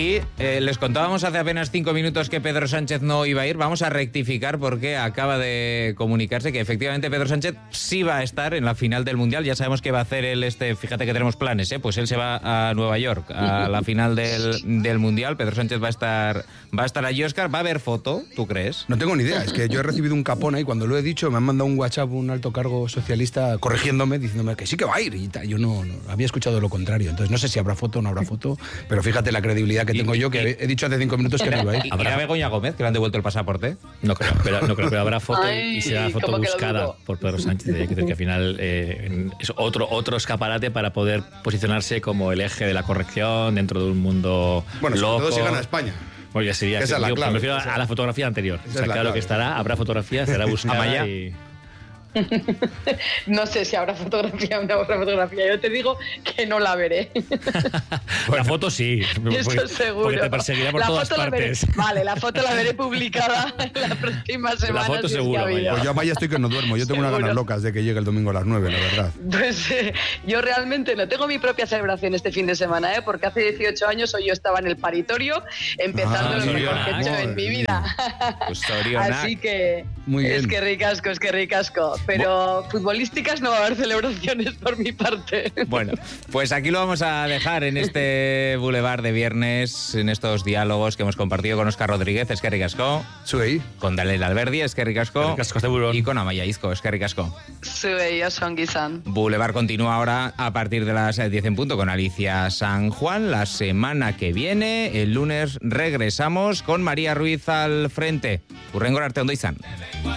Y les contábamos hace apenas 5 minutos que Pedro Sánchez no iba a ir. Vamos a rectificar porque acaba de comunicarse que efectivamente Pedro Sánchez sí va a estar en la final del Mundial. Ya sabemos que va a hacer él fíjate que tenemos planes, pues él se va a Nueva York a la final del Mundial. Pedro Sánchez va a estar allí, Óscar. ¿Va a haber foto, tú crees? No tengo ni idea, es que yo he recibido un capón ahí, cuando lo he dicho me han mandado un WhatsApp, un alto cargo socialista corrigiéndome, diciéndome que sí que va a ir y tal. Yo no había escuchado lo contrario, entonces no sé si habrá foto o no habrá foto, pero fíjate la credibilidad que tengo yo, que he dicho hace 5 minutos que no iba a ir. ¿Habrá Begoña Gómez, que le han devuelto el pasaporte? No creo, pero habrá foto y será foto buscada por Pedro Sánchez, que al final es otro escaparate para poder posicionarse como el eje de la corrección dentro de un mundo bueno, loco. sobre todo si gana España. Pues ya sería. Esa es la clave. Me refiero a la fotografía anterior. O sea, claro que estará, habrá fotografía, será buscada y... No sé si habrá fotografía o no habrá fotografía. Yo te digo que no la veré. La foto sí. Eso seguro. Porque te perseguirá por todas partes. Vale, la foto la veré publicada en la próxima semana. La foto si seguro. Es que pues yo vaya estoy que no duermo. Yo tengo unas ganas locas de que llegue el domingo a las 9, la verdad. Pues yo realmente no tengo mi propia celebración este fin de semana, porque hace 18 años hoy yo estaba en el paritorio empezando lo mejor que he hecho en mi vida. Pues así que muy bien. Es que ricasco. Pero futbolísticas no va a haber celebraciones por mi parte. Bueno, pues aquí lo vamos a dejar en este Boulevard de viernes, en estos diálogos que hemos compartido con Óscar Rodríguez, es que ricasco. Suey. Con Dalel Alberdi, es que ricasco. Y con Amaia Izco, es que ricasco. Suey, yo son Guisan. Boulevard continúa ahora a partir de las 10 en punto con Alicia San Juan. La semana que viene, el lunes, regresamos con María Ruiz al frente. Hurrengo arte ondo izan.